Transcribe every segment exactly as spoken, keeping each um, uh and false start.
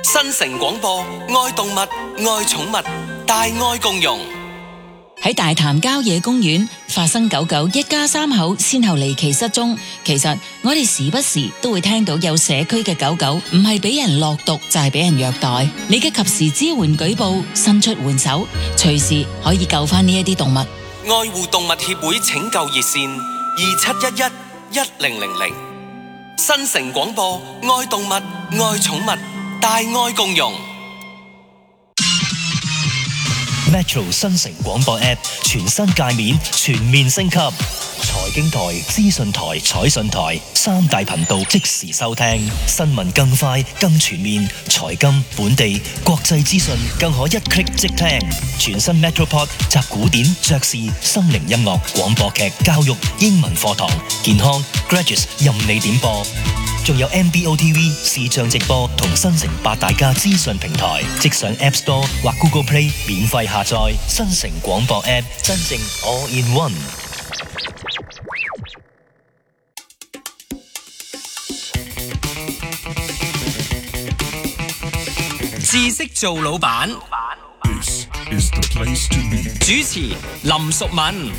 新城廣播，愛動物，愛寵物，大愛共融。 喺大潭郊野公園發生狗狗一家三口先後離奇失蹤，其實我哋時不時都會聽到有社區嘅狗狗唔係俾人落毒就係俾人虐待，你嘅及時支援舉報，伸出援手，隨時可以救翻呢一啲動物。 愛護動物協會拯救熱線二七一一一零零零。新城廣播，愛動物，愛寵物，大愛共融。 Metro 新城廣播 App 全新界面全面升級，財經台、資訊台、彩訊台三大頻道即時收聽，新聞更快更全面，財金、本地、國際資訊更可一 click 即聽。全新 Metropod 集古典、爵士、心靈音樂、廣播劇、教育、英文課堂、健康、Graduates 任你點播。仲有 M B O T V 視像直播同新城八大家資訊平台，即上 App Store 或 Google Play 免費下載新城廣播 App， 真正 All in One。 知識做老闆，主持林淑敏。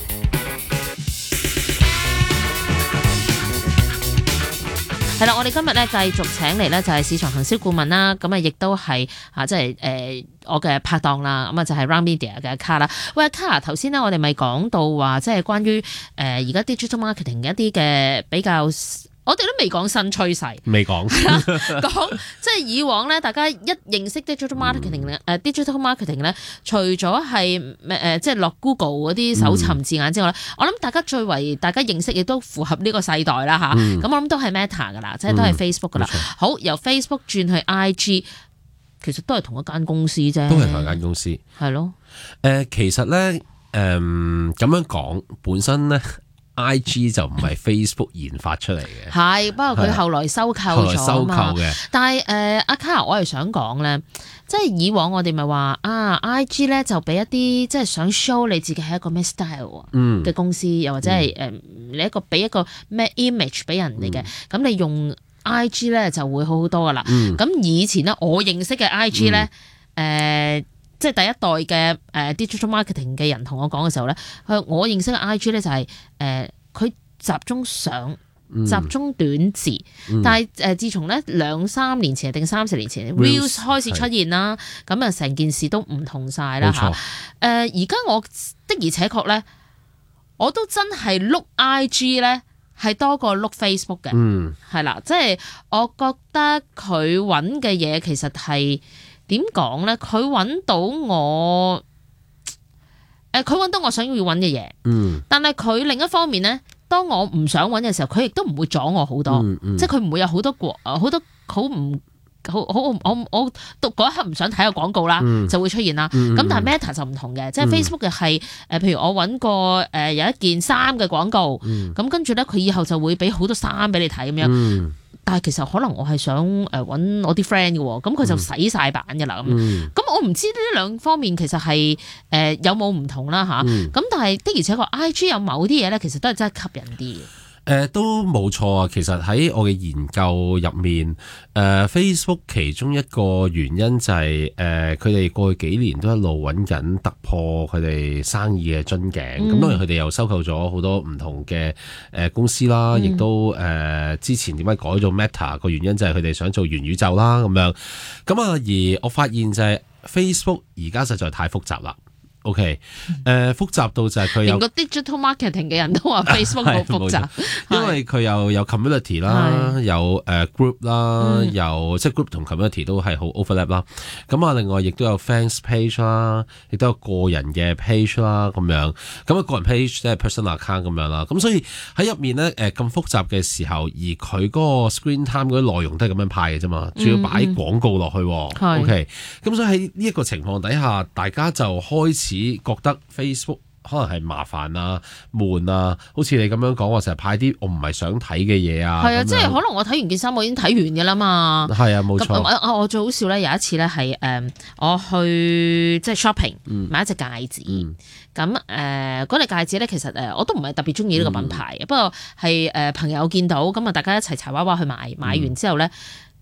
係啦，我哋今日咧繼續請嚟咧就係市場行銷顧問啦，咁啊亦都係啊即係誒我嘅拍檔啦，咁啊就係 Round Media 嘅卡啦。喂，卡，頭先咧我哋咪講到話即係關於誒而家 digital marketing 嘅一啲嘅比較。我哋都未講新趨勢， 未講講即係以往咧，大家一認識 digital marketing 咧、嗯，誒、uh, digital marketing 咧，除咗係誒即係落 Google 嗰啲搜尋字眼之外咧，嗯、我諗大家最為大家認識亦都符合呢個世代啦吓，咁、嗯、我諗都係 Meta 噶啦，即係都係 Facebook 噶啦。嗯、好，由 Facebook 轉去 I G， 其實都係同一間公司啫， 都係同一間公司， 係咯。 誒、呃，其實咧，誒、呃、咁樣講本身咧。I G 就唔係 Facebook 研發出嚟嘅， 係不過佢後來收購咗嘛。但係誒阿卡，我係想講咧，即係以往我哋咪話啊 I G 咧就俾一啲即係想 show 你自己係一個咩 style 嘅公司，嗯、又或者係誒、嗯、你一個俾一個咩 image 俾人哋嘅，咁、嗯、你用 I G 咧就會好好多噶啦。咁、嗯、以前咧我認識嘅 I G 咧誒。嗯呃即係第一代嘅誒 digital marketing 嘅人同我講嘅時候咧，佢我認識嘅 I G 咧就係誒佢集中相、嗯、集中短字，嗯、但係誒自從咧兩三年前定三四年前 Reels 開始出現啦，咁啊成件事都唔同晒啦嚇。誒而家我的而且確咧，我都真係碌 I G 咧係多過碌 Facebook 嘅，係啦、嗯，即係我覺得佢揾嘅嘢其實係。點講咧？佢揾到我，誒佢揾到我想要揾嘅嘢。嗯。但係佢另一方面咧，當我唔想揾嘅時候，佢亦都唔會阻我好多。嗯嗯、即係佢唔會有好多廣，好多好唔好好我我到嗰一刻唔想睇個廣告啦，嗯、就會出現啦。咁、嗯、但係 Meta 就唔同嘅，即係 Facebook 嘅係誒，譬如我揾過誒有一件衫嘅廣告，咁、嗯、跟住咧佢以後就會俾好多衫俾你睇咁樣。嗯但係其實可能我係想誒揾我啲 friend 嘅喎，咁佢就洗晒版嘅啦咁。咁、嗯、我唔知呢兩方面其實係誒、呃、有冇唔同啦吓，咁、嗯、但係的而且確 I G 有某啲嘢咧，其實都係真係吸引啲嘅。 誒、呃、都冇錯啊！其實喺我嘅研究入面，誒、呃、Facebook 其中一個原因就係誒佢哋過去幾年都一路揾緊突破佢哋生意嘅樽頸。咁、嗯、當然佢哋又收購咗好多唔同嘅誒公司啦，亦、嗯、都誒、呃、之前點解改做 Meta 個原因就係佢哋想做元宇宙啦咁樣。咁啊而我發現就係 Facebook 而家實在太複雜啦。OK，誒、呃、複雜到就係佢有連個 digital marketing 嘅人都話 Facebook 好複雜， 因為佢又有 community 啦，是有誒 group 啦，嗯、有即係 group 同 community 都係好 overlap 啦。咁啊，另外亦都有 fans page 啦，亦都有個人嘅 page 啦，咁樣咁啊個人 page 即係 personal account 咁樣啦。咁所以喺入面咧誒咁複雜嘅時候，而佢嗰個 screen time 嗰啲內容都係咁樣派嘅啫嘛，仲要擺廣告落去。嗯、OK，咁所以喺呢一個情況底下，大家就開始覺得 Facebook 可能係麻煩啊、悶啊，好似你咁樣講話成日派啲我唔係想睇嘅嘢啊。係啊， 即係可能我睇完件衫，我已經睇完嘅啦嘛。係啊，冇錯。我我最好笑咧，有一次咧係誒，我去即係 shopping 買一隻戒指。咁誒嗰隻戒指咧，其實誒我都唔係特別中意呢個品牌嘅，嗯、不過係誒朋友見到咁啊，大家一齊柴娃娃去買，買完之後咧。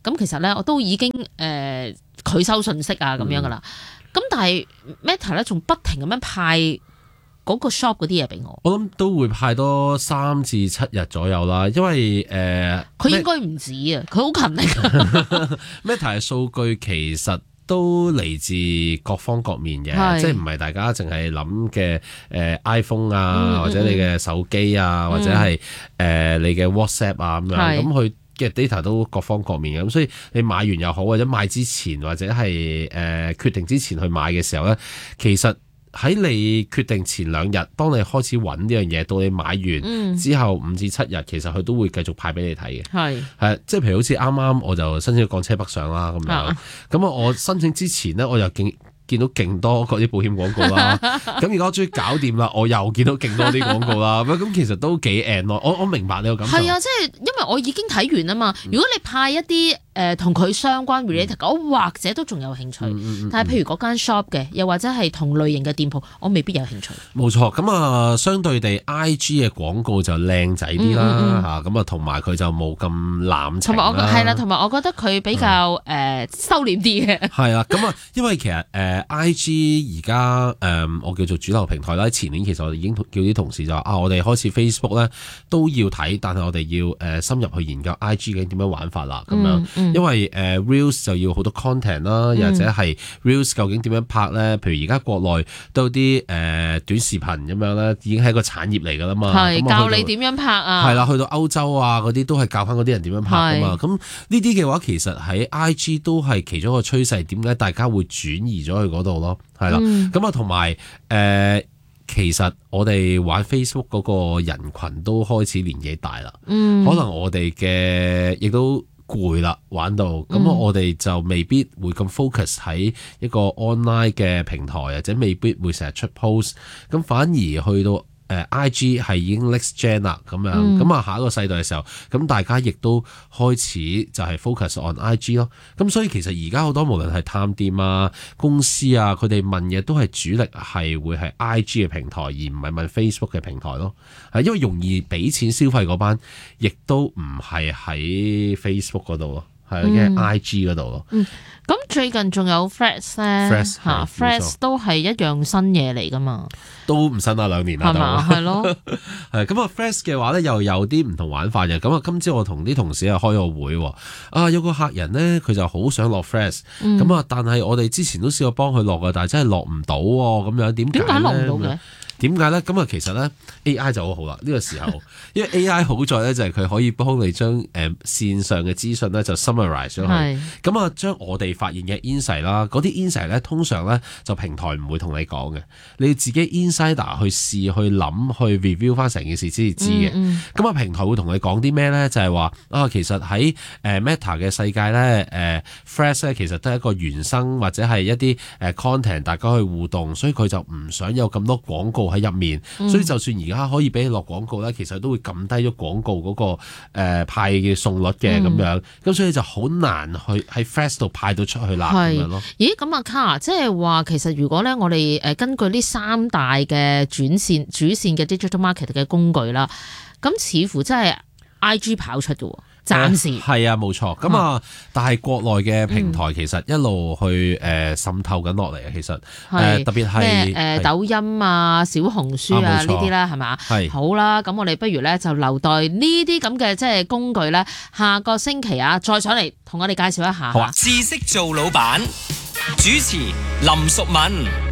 咁其實咧我都已經誒拒、呃、收信息啊咁樣噶啦。咁、嗯、但係 Meta 咧仲不停咁樣派嗰個 shop 嗰啲嘢俾我。 我諗都會派多三至七日左右啦，因為誒，佢、 呃、應該唔止啊，佢好勤力。 Meta 嘅數據其實都嚟自各方各面嘅，即係唔係大家淨係諗嘅誒 iPhone 啊，嗯嗯嗯或者你嘅手機啊，嗯、或者係誒、呃、你嘅 WhatsApp 啊咁樣，咁佢嘅 data 都各方各面嘅，咁所以你買完又好，或者買之前或者係誒、呃、決定之前去買嘅時候咧，其實喺你決定前兩日，當你開始揾呢樣嘢，到你買完之後五至七日，其實佢都會繼續派俾你睇嘅。係係，即係譬如好似啱啱我就申請港車北上啦咁樣，咁啊我申請之前呢，我又見見到勁多嗰啲保險廣告啦，咁而家我終於搞掂啦，我又見到勁多啲廣告啦，咁咁其實都幾 end 咯。我我明白你個感受。係啊，即係因為我已經睇完啊嘛。如果你派一啲誒同佢相關 related，我、嗯、或者都仲有興趣。嗯嗯嗯、但係譬如嗰間 shop 嘅，又或者係同類型嘅店鋪，我未必有興趣。冇錯，咁啊，相對地 I G 嘅廣告就靚仔啲啦嚇，咁啊同埋佢就冇咁濫情啦。同埋我係啦，同埋我覺得佢比較誒、嗯呃、收斂啲嘅。係啊，咁啊，因為其實誒。呃 I G 而家誒我叫做主流平台啦。前年其實我哋已經叫啲同事就話啊，我哋開始 Facebook 咧都要睇，但係我哋要誒、呃、深入去研究 I G 嘅點樣玩法啦咁樣。嗯嗯、因為誒、呃、Reels 就要好多 content 啦，又或者係 Reels 究竟點樣拍咧？譬如而家國內都有啲誒、呃、短視頻咁樣咧，已經係一個產業嚟㗎啦嘛。係教你點樣拍啊？係啦，去到歐洲啊嗰啲都係教翻嗰啲人點樣拍㗎嘛。咁呢啲嘅話，其實喺 I G 都係其中一個趨勢。點解大家會轉移咗去嗰度咯？係啦，咁啊同埋誒，其實我哋玩 Facebook 嗰個人群都開始年紀大啦，嗯、可能我哋嘅亦都攰啦，玩到咁、嗯、我哋就未必會咁 focus 喺一個 online 嘅平台，或者未必會成日出 post，咁反而去到誒 I G 係已經 next gen 啦，咁樣咁啊、嗯、下一個世代嘅時候，咁大家亦都開始就係 focus on I G 咯。咁所以其實而家好多無論係探店啊、公司啊，佢哋問嘅都係主力係會係 I G 嘅平台，而唔係問 Facebook 嘅平台咯。係因為容易俾錢消費嗰班，亦都唔係喺 Facebook 嗰度咯。係嘅 I G 嗰度咯。嗯，咁最近仲有 Threads 咧，嚇 Threads 都係一樣新嘢嚟噶嘛。都唔新啦，兩年啦都。係嘛？係咯。係咁啊 Threads 嘅話咧，又有啲唔同玩法嘅。咁啊，今朝我同啲同事啊開個會喎。啊，有個客人咧，佢就好想落 Threads。咁啊，但係我哋之前都試過幫佢落㗎，但係真係落唔到喎。咁樣點解咧？點解落唔到嘅？點解咧？咁啊，其實咧 A I 就好好啦。呢個時候，因為 A I 好在咧就係佢可以幫你將誒線上嘅資訊咧就 summarize 咗佢。咁啊，將我哋發現嘅 insight 啦，嗰啲 insight 咧通常咧就平台唔會同你講嘅，你自己 insider 去試去諗去 review 翻成件事先至知嘅。咁啊、嗯嗯，平台會同你講啲咩咧？就係、是、話啊，其實喺誒 Meta 嘅世界咧，誒 Threads 咧其實都係一個原生或者係一啲誒 content 大家去互動，所以佢就唔想有咁多廣告喺入面，嗯、所以就算而家可以俾你落廣告咧，其實都會撳低咗廣告嗰、那個誒、呃、派嘅送率嘅咁、嗯、樣，咁所以就好難去喺 Threads 度派到出去啦咁樣咯。咦？咁阿卡即係話其實如果咧我哋誒根據呢三大嘅轉線主線嘅 digital market 嘅工具啦，咁似乎真係 I G 跑出嘅喎。暫時係、呃、啊，冇錯。咁啊，但係國內嘅平台其實一路去誒、呃、滲透緊落嚟啊。其實誒、呃、特別係誒、呃、抖音啊、小紅書啊呢啲啦，係嘛？係好啦，咁我哋不如咧就留待呢啲咁嘅即係工具咧，下個星期啊再上嚟同我哋介紹一下。好啊，知識做老闆，主持林淑敏。